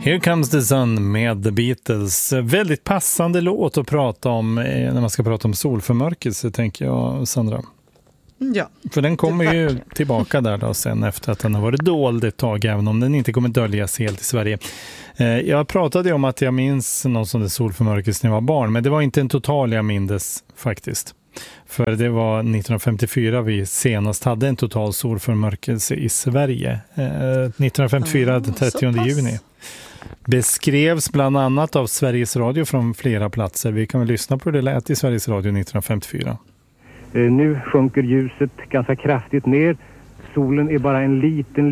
Here Comes the Sun med The Beatles. Väldigt passande låt att prata om när man ska prata om solförmörkelse, tänker jag, Sandra. Ja. För den kommer ju tillbaka där då sen efter att den har varit dold ett tag, även om den inte kommer döljas helt i Sverige. Jag pratade ju om att jag minns någon sån där solförmörkelse när jag var barn, men det var inte en total jag mindes faktiskt. För det var 1954 vi senast hade en total solförmörkelse i Sverige. 1954, den 30 juni. Beskrevs bland annat av Sveriges Radio från flera platser. Vi kan väl lyssna på hur det lät i Sveriges Radio 1954. Nu sjunker ljuset ganska kraftigt ner. Solen är bara en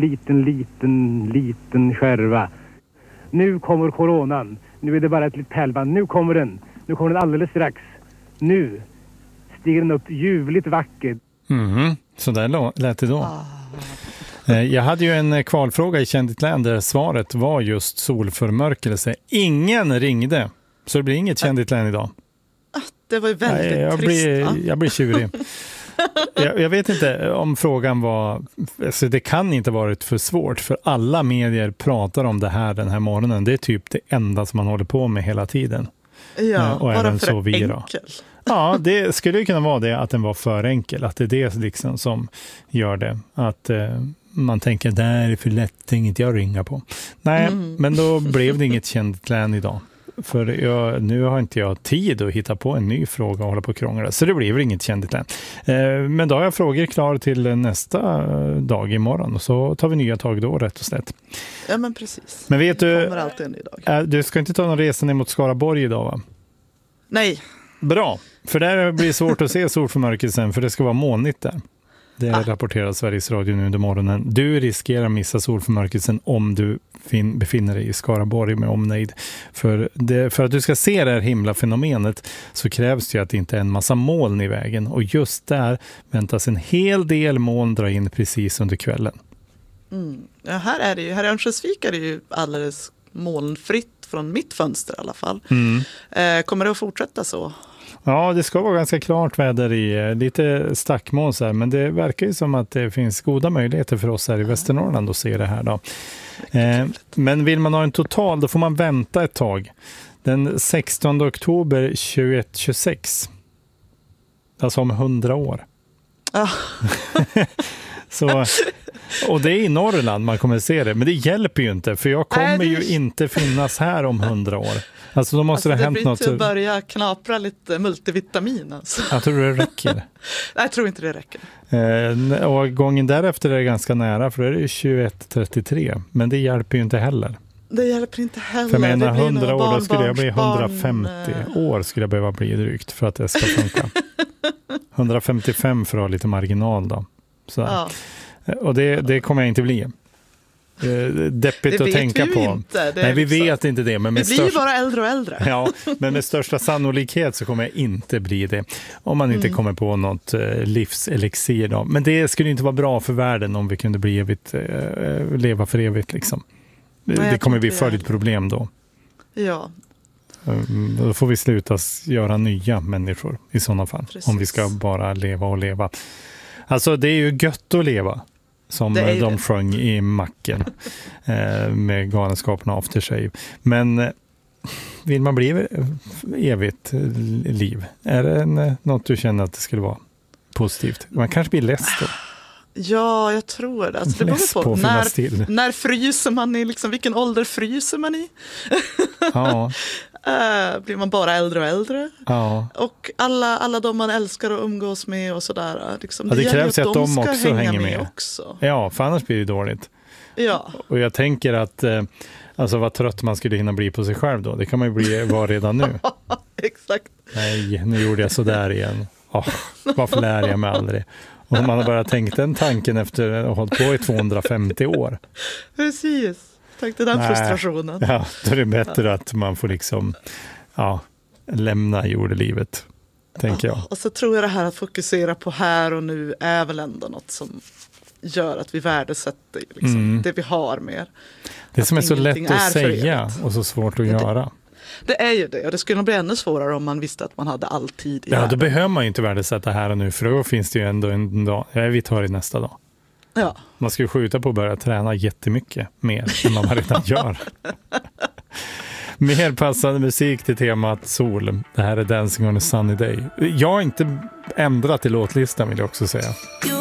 liten skärva. Nu kommer coronan. Nu är det bara ett litet pärlband. Nu kommer den alldeles strax. Nu stiger den upp ljuvligt vackert. Så där lät det då. Jag hade ju en kvalfråga i Känd ditt län där svaret var just solförmörkelse. Ingen ringde, så det blir inget Känd ditt län idag. Det var ju väldigt trist. Jag blir tjurig. Jag vet inte om frågan var... Alltså det kan inte varit för svårt, för alla medier pratar om det här den här morgonen. Det är typ det enda som man håller på med hela tiden. Ja, och bara även för så vi enkel. Ja, det skulle ju kunna vara det, att den var för enkel. Att det är det liksom som gör det. Att man tänker, det är för lätt, inget jag ringer på. Nej, men då blev det inget Känt län idag. För nu har inte jag tid att hitta på en ny fråga och hålla på och krångla. Så det blir väl inget Känt län. Men då har jag frågor klar till nästa dag imorgon. Och så tar vi nya tag då, rätt och slätt. Ja, men precis. Men vet du, kommer alltid en idag. Du ska inte ta någon resa ner mot Skaraborg idag, va? Nej. Bra, för där blir det svårt att se solförmörkelsen, för det ska vara molnigt där. Det rapporterar Sveriges Radio nu under morgonen. Du riskerar missa solförmörkelsen om du befinner dig i Skaraborg med omnejd. För att du ska se det här himlafenomenet så krävs det ju att det inte är en massa moln i vägen. Och just där väntas en hel del moln dra in precis under kvällen. Ja, här i Örnsköldsvik är det ju alldeles molnfritt från mitt fönster i alla fall. Kommer det att fortsätta så? Ja, det ska vara ganska klart väder i lite stackmål så här, men det verkar ju som att det finns goda möjligheter för oss här i Västernorrland att se det här då. Men vill man ha en total, då får man vänta ett tag. Den 16 oktober 2126. Alltså om 100 år. Så, och det är i Norrland man kommer se det. Men det hjälper ju inte, för jag kommer ju inte finnas här om 100 år. Alltså då måste det ha hänt något. Det blir till att börja knapra lite multivitamin. Alltså. Jag tror det räcker. Nej, jag tror inte det räcker. Och gången därefter är det ganska nära, för det är 2133. Men det hjälper ju inte heller. Det hjälper inte heller. För jag menar 100 år, då skulle jag bli 150 år skulle jag behöva bli drygt för att det ska funka. 155 för att ha lite marginal då. Så. Ja. Och det kommer jag inte bli. Deppigt det att tänka på. Inte. Nej, vi vet inte det. Men vi blir ju bara äldre och äldre. Ja, men med största sannolikhet så kommer jag inte bli det. Om man inte kommer på något livselixir då. Men det skulle inte vara bra för världen om vi kunde bli evigt, leva för evigt liksom. Det kommer bli följt problem då. Ja. Då får vi sluta göra nya människor i sådana fall. Precis. Om vi ska bara leva och leva. Alltså det är ju gött att leva. Som de sjöng i Macken med Galenskaperna After Shave. Men vill man bli evigt liv? Är det något du känner att det skulle vara positivt? Man kanske blir less då. Ja, jag tror det. Alltså, det beror på när fryser man i, liksom, vilken ålder fryser man i? Ja. Blir man bara äldre och äldre? Ja. Och alla de man älskar att umgås med och sådär. Liksom, det krävs att de också hänger med. Också. Ja, för annars blir det dåligt. Ja. Och jag tänker att alltså vad trött man skulle hinna bli på sig själv då. Det kan man ju vara redan nu. Exakt. Nej, nu gjorde jag så där igen. Varför lär jag mig aldrig? Och man har bara tänkt den tanken efter att ha hållit på i 250 år. Precis. Tänk dig den frustrationen. Ja, då är det bättre att man får liksom lämna jordelivet, tänker jag. Och så tror jag det här att fokusera på här och nu är väl ändå något som gör att vi värdesätter liksom, det vi har mer. Det som är så lätt att säga och så svårt att göra. Det är ju det, och det skulle nog bli ännu svårare om man visste att man hade all tid i världen. Då behöver man ju inte värdesätta här och nu, för då finns det ju ändå en dag. Vi tar det nästa dag. Ja. Man ska ju skjuta på att börja träna jättemycket mer än vad man redan gör. Mer passande musik till temat sol. Det här är Dancing on a sunny day. Jag har inte ändrat i låtlistan, vill jag också säga.